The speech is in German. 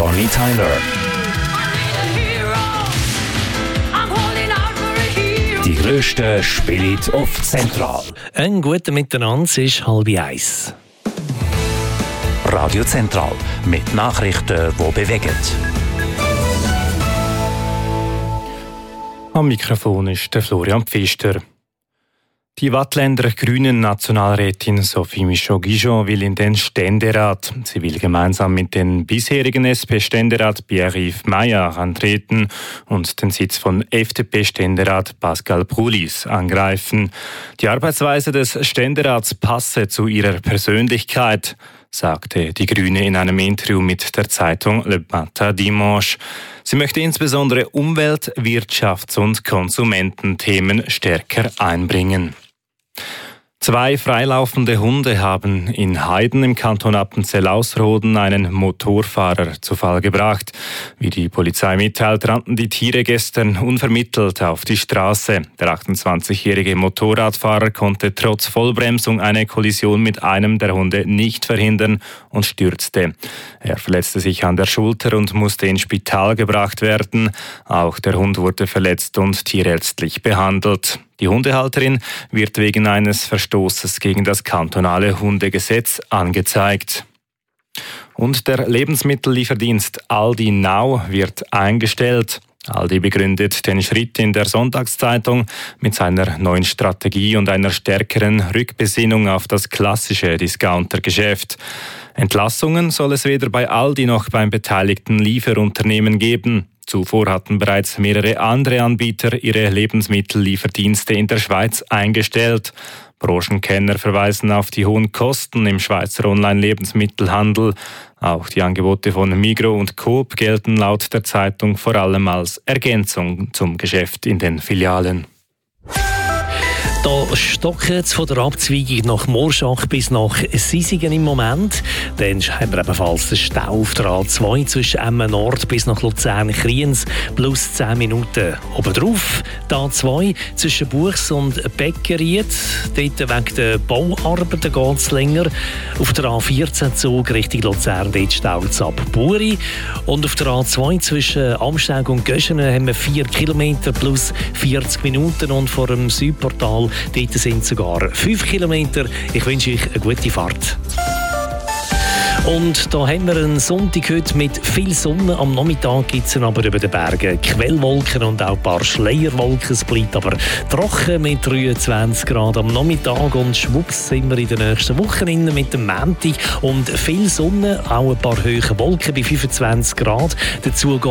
Bonnie Tyler. Die grössten Spiele auf Zentral. Ein guter Miteinander ist 12:30. Radio Zentral mit Nachrichten, die bewegen. Am Mikrofon ist der Florian Pfister. Die Waadtländer Grünen Nationalrätin Sophie Michaud-Guijon will in den Ständerat. Sie will gemeinsam mit den bisherigen SP-Ständerat Pierre-Yves Meyer antreten und den Sitz von FDP-Ständerat Pascal Brulis angreifen. Die Arbeitsweise des Ständerats passe zu ihrer Persönlichkeit, sagte die Grüne in einem Interview mit der Zeitung Le Matin Dimanche. Sie möchte insbesondere Umwelt-, Wirtschafts- und Konsumententhemen stärker einbringen. 2 freilaufende Hunde haben in Heiden im Kanton Appenzell-Ausserrhoden einen Motorfahrer zu Fall gebracht. Wie die Polizei mitteilt, rannten die Tiere gestern unvermittelt auf die Straße. Der 28-jährige Motorradfahrer konnte trotz Vollbremsung eine Kollision mit einem der Hunde nicht verhindern und stürzte. Er verletzte sich an der Schulter und musste ins Spital gebracht werden. Auch der Hund wurde verletzt und tierärztlich behandelt. Die Hundehalterin wird wegen eines Verstoßes gegen das kantonale Hundegesetz angezeigt. Und der Lebensmittellieferdienst Aldi Now wird eingestellt. Aldi begründet den Schritt in der Sonntagszeitung mit seiner neuen Strategie und einer stärkeren Rückbesinnung auf das klassische Discountergeschäft. Entlassungen soll es weder bei Aldi noch beim beteiligten Lieferunternehmen geben. Zuvor hatten bereits mehrere andere Anbieter ihre Lebensmittellieferdienste in der Schweiz eingestellt. Branchenkenner verweisen auf die hohen Kosten im Schweizer Online-Lebensmittelhandel. Auch die Angebote von Migros und Coop gelten laut der Zeitung vor allem als Ergänzung zum Geschäft in den Filialen. Da stockt es von der Abzweigung nach Morschach bis nach Sisigen im Moment. Dann haben wir ebenfalls den Stau auf der A2 zwischen Emmen Nord bis nach Luzern-Kriens plus 10 Minuten. Obendrauf die A2 zwischen Buchs und Beckeried. Dort wegen der Bauarbeiten geht es länger. Auf der A14 Zug Richtung Luzern, dort staut es ab Buri. Und auf der A2 zwischen Amsteg und Göschenen haben wir 4 Kilometer plus 40 Minuten. Und vor dem Südportal dort sind sogar 5 Kilometer. Ich wünsche euch eine gute Fahrt. Und da haben wir einen Sonntag heute mit viel Sonne. Am Nachmittag gibt es aber über den Bergen Quellwolken und auch ein paar Schleierwolken. Es bleibt aber trocken mit 23 Grad am Nachmittag. Und schwupps sind wir in den nächsten Wochen mit dem Montag. Und viel Sonne, auch ein paar hohe Wolken bei 25 Grad. Dazu